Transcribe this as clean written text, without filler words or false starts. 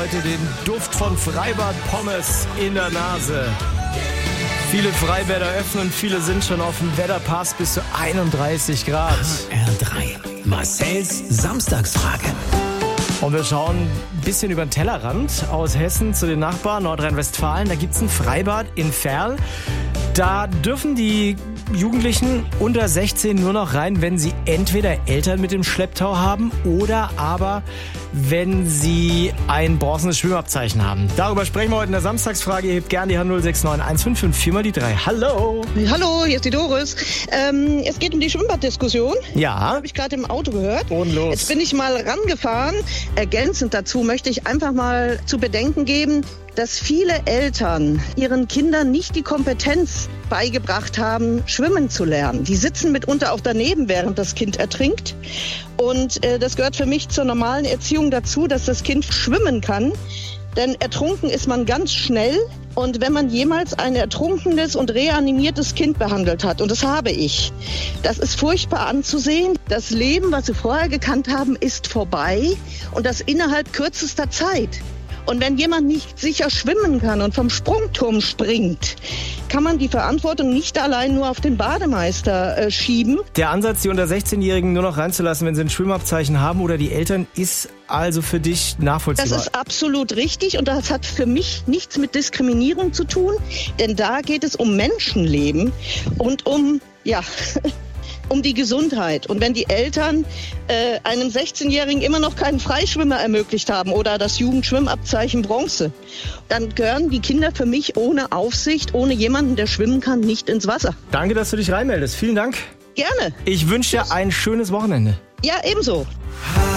heute den Duft von Freibad-Pommes in der Nase. Viele Freibäder öffnen, viele sind schon auf dem Wetterpass bis zu 31 Grad. HR3, Marcells Samstagsfrage. Und wir schauen ein bisschen über den Tellerrand aus Hessen zu den Nachbarn Nordrhein-Westfalen. Da gibt es ein Freibad in Verl. Da dürfen die Jugendlichen unter 16 nur noch rein, wenn sie entweder Eltern mit dem Schlepptau haben oder aber wenn sie ein bronzenes Schwimmabzeichen haben. Darüber sprechen wir heute in der Samstagsfrage. Ihr hebt gerne die Hand 069 1554 mal die 3. Hallo! Hallo, hier ist die Doris. Es geht um die Schwimmbaddiskussion. Ja. Habe ich gerade im Auto gehört. Und los. Jetzt bin ich mal rangefahren. Ergänzend dazu möchte ich einfach mal zu bedenken geben, dass viele Eltern ihren Kindern nicht die Kompetenz beigebracht haben, schwimmen zu lernen. Die sitzen mitunter auch daneben, während das Kind ertrinkt. Und das gehört für mich zur normalen Erziehung dazu, dass das Kind schwimmen kann. Denn ertrunken ist man ganz schnell. Und wenn man jemals ein ertrunkenes und reanimiertes Kind behandelt hat, und das habe ich, das ist furchtbar anzusehen. Das Leben, was sie vorher gekannt haben, ist vorbei und das innerhalb kürzester Zeit. Und wenn jemand nicht sicher schwimmen kann und vom Sprungturm springt, kann man die Verantwortung nicht allein nur auf den Bademeister schieben. Der Ansatz, die unter 16-Jährigen nur noch reinzulassen, wenn sie ein Schwimmabzeichen haben oder die Eltern, ist also für dich nachvollziehbar? Das ist absolut richtig und das hat für mich nichts mit Diskriminierung zu tun, denn da geht es um Menschenleben und um die Gesundheit. Und wenn die Eltern einem 16-Jährigen immer noch keinen Freischwimmer ermöglicht haben oder das Jugendschwimmabzeichen Bronze, dann gehören die Kinder für mich ohne Aufsicht, ohne jemanden, der schwimmen kann, nicht ins Wasser. Danke, dass du dich reinmeldest. Vielen Dank. Gerne. Ich wünsche dir ein schönes Wochenende. Ja, ebenso.